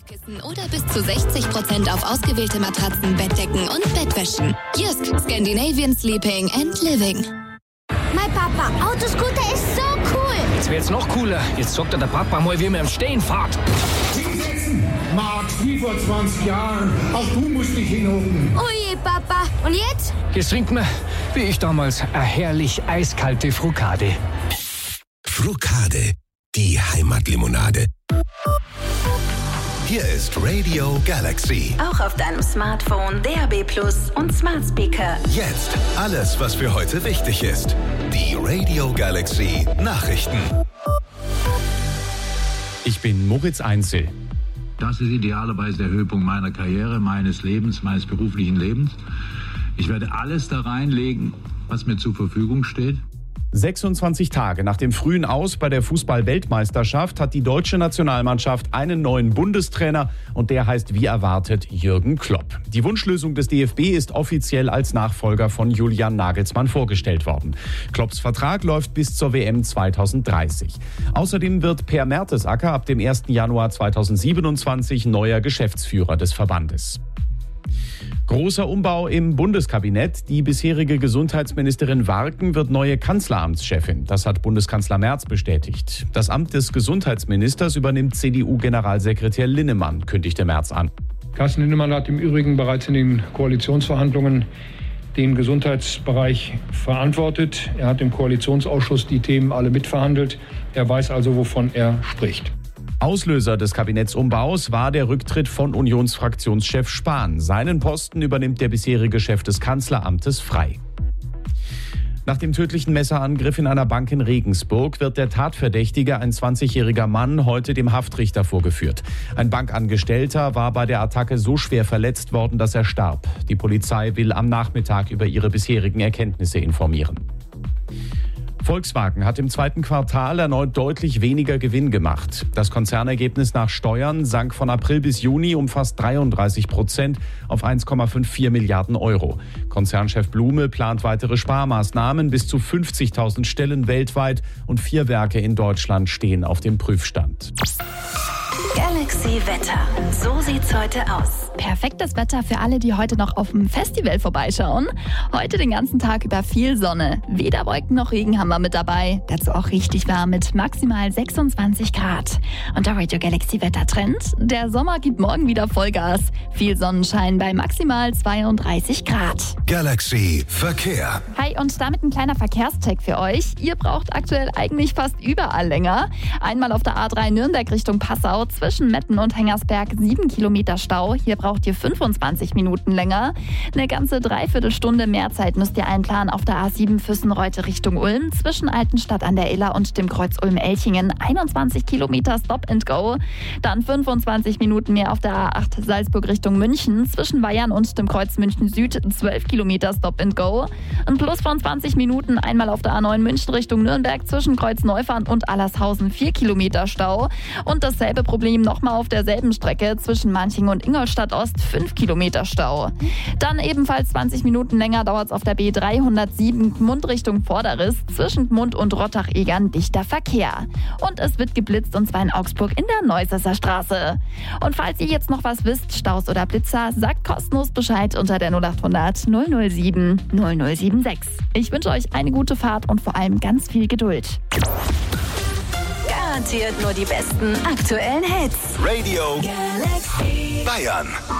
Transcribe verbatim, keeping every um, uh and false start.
Kopfkissen oder bis zu sechzig Prozent auf ausgewählte Matratzen, Bettdecken und Bettwäschen. Jysk, Scandinavian Sleeping and Living. Mein Papa, Autoscooter ist so cool. Jetzt wird's noch cooler. Jetzt sagt der Papa mal, wie man im Stehen fährt. Hinsetzen, Max, wie vor zwanzig Jahren. Auch du musst dich hinhocken. Oh je, Papa. Und jetzt? Jetzt trinkt man, wie ich damals, eine herrlich eiskalte Frucade. Frucade, die Heimatlimonade. Hier ist Radio Galaxy. Auch auf deinem Smartphone, D A B Plus und Smart Speaker. Jetzt alles, was für heute wichtig ist. Die Radio Galaxy Nachrichten. Ich bin Moritz Einzel. Das ist idealerweise der Höhepunkt meiner Karriere, meines Lebens, meines beruflichen Lebens. Ich werde alles da reinlegen, was mir zur Verfügung steht. sechsundzwanzig Tage nach dem frühen Aus bei der Fußball-Weltmeisterschaft hat die deutsche Nationalmannschaft einen neuen Bundestrainer und der heißt wie erwartet Jürgen Klopp. Die Wunschlösung des D F B ist offiziell als Nachfolger von Julian Nagelsmann vorgestellt worden. Klopps Vertrag läuft bis zur W M zweitausenddreißig. Außerdem wird Per Mertesacker ab dem ersten Januar zweitausendsiebenundzwanzig neuer Geschäftsführer des Verbandes. Großer Umbau im Bundeskabinett. Die bisherige Gesundheitsministerin Warken wird neue Kanzleramtschefin. Das hat Bundeskanzler Merz bestätigt. Das Amt des Gesundheitsministers übernimmt C D U-Generalsekretär Linnemann, kündigte Merz an. Carsten Linnemann hat im Übrigen bereits in den Koalitionsverhandlungen den Gesundheitsbereich verantwortet. Er hat im Koalitionsausschuss die Themen alle mitverhandelt. Er weiß also, wovon er spricht. Auslöser des Kabinettsumbaus war der Rücktritt von Unionsfraktionschef Spahn. Seinen Posten übernimmt der bisherige Chef des Kanzleramtes frei. Nach dem tödlichen Messerangriff in einer Bank in Regensburg wird der Tatverdächtige, ein zwanzigjähriger Mann, heute dem Haftrichter vorgeführt. Ein Bankangestellter war bei der Attacke so schwer verletzt worden, dass er starb. Die Polizei will am Nachmittag über ihre bisherigen Erkenntnisse informieren. Volkswagen hat im zweiten Quartal erneut deutlich weniger Gewinn gemacht. Das Konzernergebnis nach Steuern sank von April bis Juni um fast dreiunddreißig Prozent auf eins Komma fünfundfünfzig Milliarden Euro. Konzernchef Blume plant weitere Sparmaßnahmen. Bis zu fünfzigtausend Stellen weltweit und vier Werke in Deutschland stehen auf dem Prüfstand. Galaxy Wetter. So sieht's heute aus. Perfektes Wetter für alle, die heute noch auf dem Festival vorbeischauen. Heute den ganzen Tag über viel Sonne. Weder Wolken noch Regen haben wir mit dabei. Dazu auch richtig warm mit maximal sechsundzwanzig Grad. Und der Radio Galaxy Wettertrend. Der Sommer gibt morgen wieder Vollgas. Viel Sonnenschein bei maximal zweiunddreißig Grad. Galaxy Verkehr. Hi, und damit ein kleiner Verkehrscheck für euch. Ihr braucht aktuell eigentlich fast überall länger. Einmal auf der A drei Nürnberg Richtung Passau zwischen Metten und Hengersberg sieben Kilometer Stau. Hier braucht ihr fünfundzwanzig Minuten länger. Eine ganze Dreiviertelstunde mehr Zeit müsst ihr einplanen auf der A sieben Füssenreute Richtung Ulm zwischen Altenstadt an der Iller und dem Kreuz Ulm-Elchingen. einundzwanzig Kilometer Stop and Go. Dann fünfundzwanzig Minuten mehr auf der A acht Salzburg Richtung München zwischen Weyern und dem Kreuz München Süd. zwölf Kilometer Stop and Go. Ein Plus von zwanzig Minuten einmal auf der A neun München Richtung Nürnberg zwischen Kreuz Neufahrn und Allershausen. vier Kilometer Stau. Und dasselbe Problem nochmal auf derselben Strecke zwischen Manching und Ingolstadt Ost. fünf Kilometer Stau. Dann ebenfalls zwanzig Minuten länger dauert es auf der B dreihundertsieben Gmund Richtung Vorderriss. Zwischen Gmund und Rottach-Egern dichter Verkehr. Und es wird geblitzt, und zwar in Augsburg in der Neusässer Straße. Und falls ihr jetzt noch was wisst, Staus oder Blitzer, sagt kostenlos Bescheid unter der null achthundert null null sieben null null sieben sechs. Ich wünsche euch eine gute Fahrt und vor allem ganz viel Geduld. Garantiert nur die besten aktuellen Hits. Radio Galaxy Bayern.